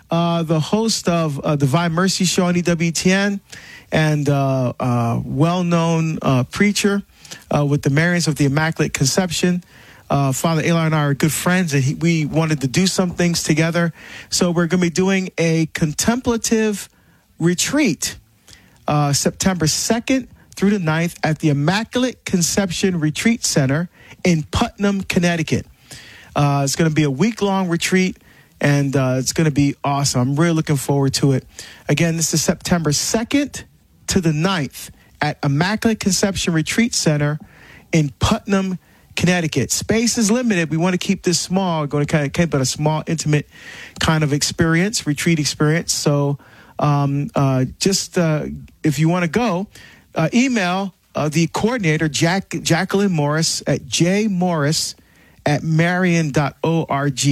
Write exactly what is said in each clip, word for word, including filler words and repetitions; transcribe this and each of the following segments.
uh, the host of uh, Divine Mercy Show on E W T N, and uh, uh, well-known uh, preacher uh, with the Marians of the Immaculate Conception. Uh, Father Alar and I are good friends, and he, we wanted to do some things together. So we're going to be doing a contemplative retreat uh, September second through the ninth at the Immaculate Conception Retreat Center in Putnam, Connecticut. Uh, it's going to be a week-long retreat, and uh, it's going to be awesome. I'm really looking forward to it. Again, this is September second to the ninth at Immaculate Conception Retreat Center in Putnam, Connecticut. Space is limited. We want to keep this small. We're going to kind of keep it a small, intimate kind of experience, retreat experience. So um, uh, just uh, if you want to go, uh, email uh, the coordinator, Jack, Jacqueline Morris, at jmorris at marian dot org.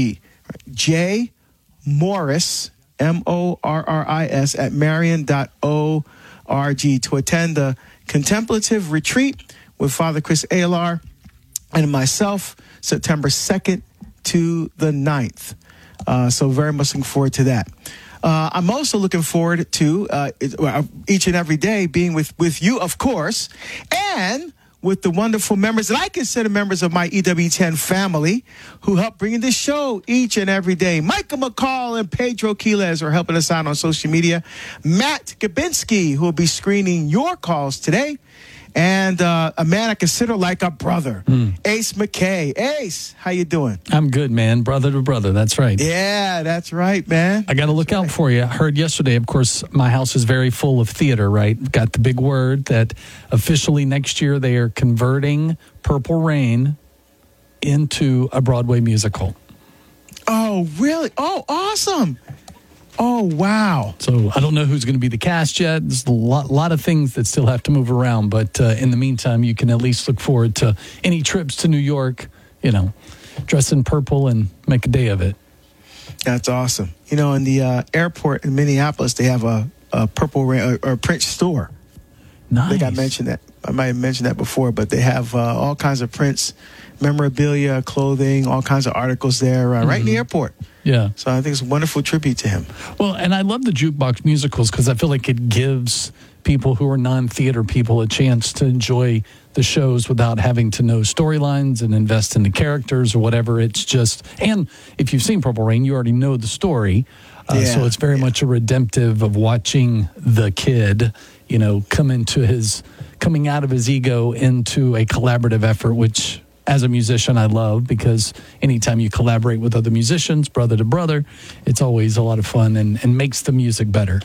J Morris, M O R R I S, at marian dot org to attend the contemplative retreat with Father Chris Alar and myself, September second to the ninth. Uh, so very much looking forward to that. Uh, I'm also looking forward to uh, each and every day being with, with you, of course, and with the wonderful members that I consider members of my E W T N family who help bring in this show each and every day. Michael McCall and Pedro Quiles are helping us out on social media. Matt Gabinski, who will be screening your calls today. And uh, a man I consider like a brother, mm. Ace McKay. Ace, how you doing? I'm good, man. Brother to brother. That's right. Yeah, that's right, man. I got to look that's out right. for you. I heard yesterday, of course, my house is very full of theater, right? Got the big word that officially next year they are converting Purple Rain into a Broadway musical. Oh, really? Oh, awesome. Oh, wow. So I don't know who's going to be the cast yet. There's a lot, lot of things that still have to move around. But uh, in the meantime, you can at least look forward to any trips to New York, you know, dress in purple and make a day of it. That's awesome. You know, in the uh, airport in Minneapolis, they have a, a Purple Rain or, or Prince store. Nice. I think I mentioned that. I might have mentioned that before, but they have uh, all kinds of Prince memorabilia, clothing, all kinds of articles there uh, mm-hmm. right in the airport. Yeah. So I think it's a wonderful tribute to him. Well, and I love the jukebox musicals because I feel like it gives people who are non-theater people a chance to enjoy the shows without having to know storylines and invest in the characters or whatever. It's just, and if you've seen Purple Rain, you already know the story. Uh, yeah, so it's very yeah. much a redemptive of watching the kid, you know, come into his, coming out of his ego into a collaborative effort, which as a musician I love, because anytime you collaborate with other musicians, brother to brother, it's always a lot of fun and, and makes the music better.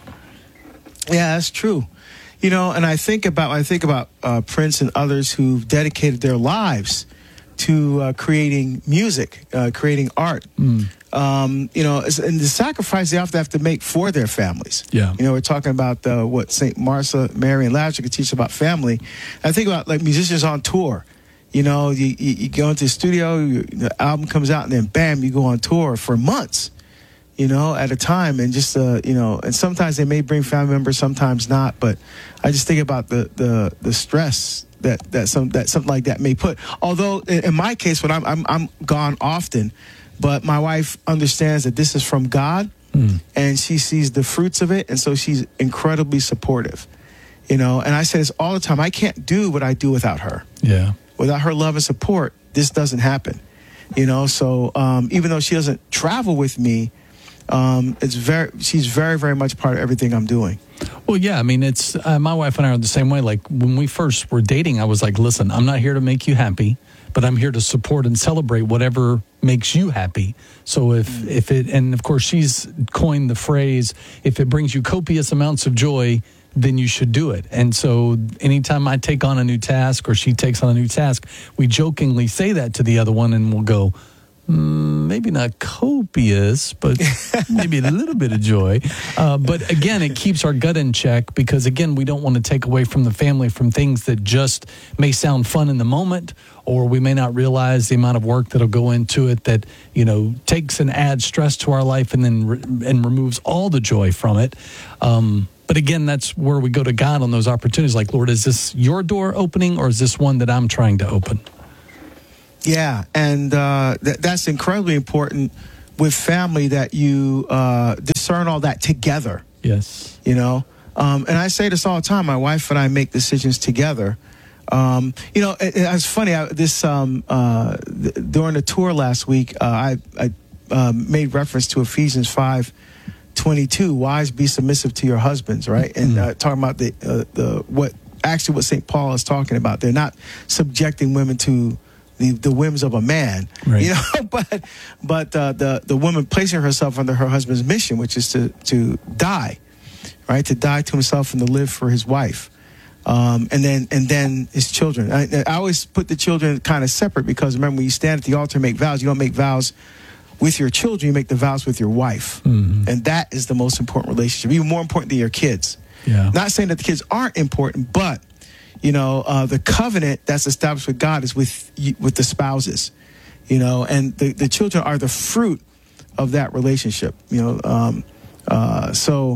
Yeah, that's true. You know, and I think about I think about uh, Prince and others who've dedicated their lives to uh, creating music, uh, creating art. Mm. Um, you know, and the sacrifice they often have to make for their families. Yeah. You know, we're talking about uh, what Saint Martha, Mary, and Lazarus could teach about family. I think about like musicians on tour. You know, you, you, you go into the studio, you, the album comes out, and then bam, you go on tour for months, you know, at a time. And just, uh, you know, and sometimes they may bring family members, sometimes not. But I just think about the the, the stress that, that, some, that something like that may put. Although, in, in my case, when I'm, I'm, I'm gone often, but my wife understands that this is from God, mm. and she sees the fruits of it. And so she's incredibly supportive, you know. And I say this all the time. I can't do what I do without her. Yeah. Without her love and support, this doesn't happen, you know. So um, even though she doesn't travel with me, um, it's very she's very, very much part of everything I'm doing. Well, yeah, I mean, it's uh, my wife and I are the same way. Like when we first were dating, I was like, listen, I'm not here to make you happy, but I'm here to support and celebrate whatever makes you happy. So if, mm. if it, and of course she's coined the phrase, if it brings you copious amounts of joy, then you should do it. And so anytime I take on a new task or she takes on a new task, we jokingly say that to the other one and we'll go, mm, maybe not copious, but maybe a little bit of joy. Uh, but again, it keeps our gut in check because, again, we don't want to take away from the family from things that just may sound fun in the moment, or we may not realize the amount of work that'll go into it that, you know, takes and adds stress to our life and then re- and removes all the joy from it. Um, But again, that's where we go to God on those opportunities. Like, Lord, is this your door opening or is this one that I'm trying to open? Yeah, and uh, th- that's incredibly important with family that you uh, discern all that together. Yes. You know, um, and I say this all the time. My wife and I make decisions together. Um, you know, it, it's funny. I, this um, uh, th- during the tour last week, uh, I, I uh, made reference to Ephesians five twenty-two. Wives, be submissive to your husbands, right? And uh, talking about the uh, the what actually what Saint Paul is talking about. They're not subjecting women to the, the whims of a man, right. you know, but but uh, the the woman placing herself under her husband's mission, which is to to die, right? To die to himself and to live for his wife. Um, and then and then his children. I, I always put the children kind of separate because remember, when you stand at the altar and make vows, you don't make vows with your children, you make the vows with your wife. Mm-hmm. And that is the most important relationship, even more important than your kids. Yeah. Not saying that the kids aren't important, but, you know, uh, the covenant that's established with God is with with the spouses, you know, and the, the children are the fruit of that relationship, you know. Um, uh, so...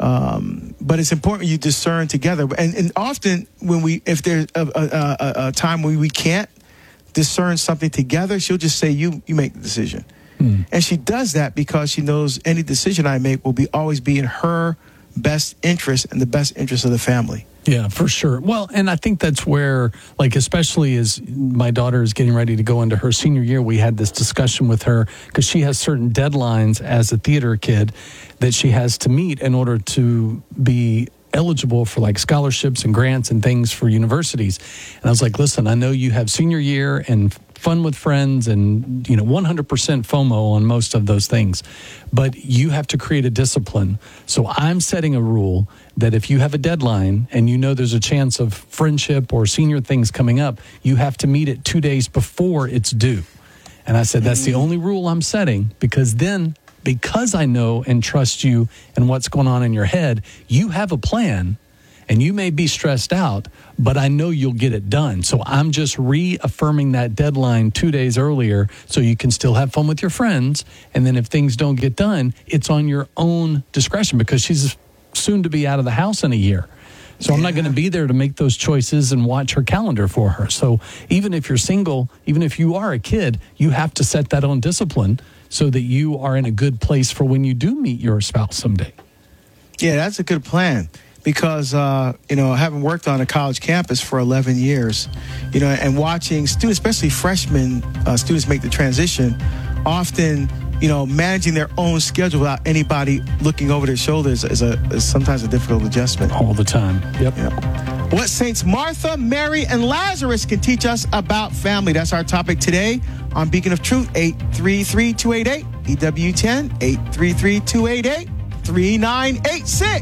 Um, but it's important you discern together. And, and often when we, if there's a, a, a, a time when we can't discern something together, she'll just say, you, you make the decision. Hmm. And she does that because she knows any decision I make will be always be in her best interest and the best interest of the family. Yeah, for sure. Well, and I think that's where, like, especially as my daughter is getting ready to go into her senior year, we had this discussion with her because she has certain deadlines as a theater kid that she has to meet in order to be eligible for like scholarships and grants and things for universities. And I was like, listen, I know you have senior year and fun with friends and, you know, one hundred percent FOMO on most of those things, but you have to create a discipline. So I'm setting a rule that if you have a deadline and you know there's a chance of friendship or senior things coming up, you have to meet it two days before it's due. And I said, that's the only rule I'm setting, because then, because I know and trust you and what's going on in your head, you have a plan and you may be stressed out, but I know you'll get it done. So I'm just reaffirming that deadline two days earlier so you can still have fun with your friends. And then if things don't get done, it's on your own discretion because she's soon to be out of the house in a year. So yeah. I'm not going to be there to make those choices and watch her calendar for her. So even if you're single, even if you are a kid, you have to set that own discipline so that you are in a good place for when you do meet your spouse someday. Yeah, that's a good plan. Because, uh, you know, having worked on a college campus for eleven years, you know, and watching students, especially freshmen, uh, students make the transition, often, you know, managing their own schedule without anybody looking over their shoulders is, a, is sometimes a difficult adjustment. All the time. Yep. yep. What Saints Martha, Mary, and Lazarus can teach us about family. That's our topic today on Beacon of Truth, eight three three, two eight eight, E W ten, eight three three, two eight eight, three nine eight six.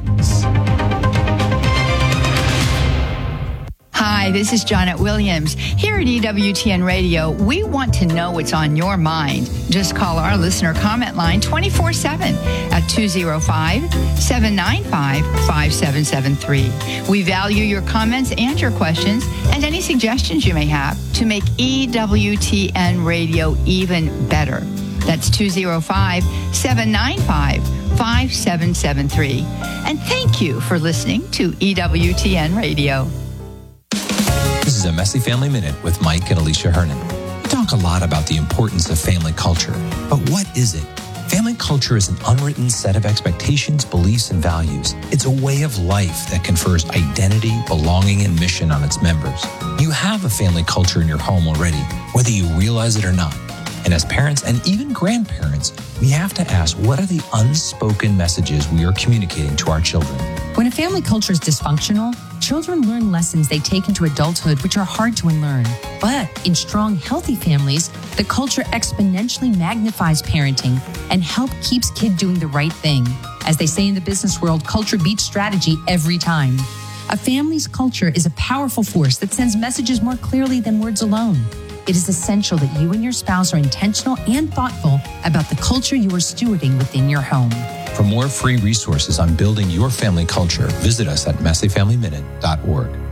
Hi, this is Janet Williams. Here at E W T N Radio, we want to know what's on your mind. Just call our listener comment line twenty-four seven at two oh five, seven nine five, five seven seven three. We value your comments and your questions and any suggestions you may have to make E W T N Radio even better. That's two oh five, seven nine five, five seven seven three. And thank you for listening to E W T N Radio. This is a Messy Family Minute with Mike and Alicia Hernan. We talk a lot about the importance of family culture, but what is it? Family culture is an unwritten set of expectations, beliefs, and values. It's a way of life that confers identity, belonging, and mission on its members. You have a family culture in your home already, whether you realize it or not. And as parents and even grandparents, we have to ask, what are the unspoken messages we are communicating to our children? When a family culture is dysfunctional, children learn lessons they take into adulthood which are hard to unlearn. But in strong, healthy families, the culture exponentially magnifies parenting and help keeps kid doing the right thing. As they say in the business world, culture beats strategy every time. A family's culture is a powerful force that sends messages more clearly than words alone. It is essential that you and your spouse are intentional and thoughtful about the culture you are stewarding within your home. For more free resources on building your family culture, visit us at messy family minute dot org.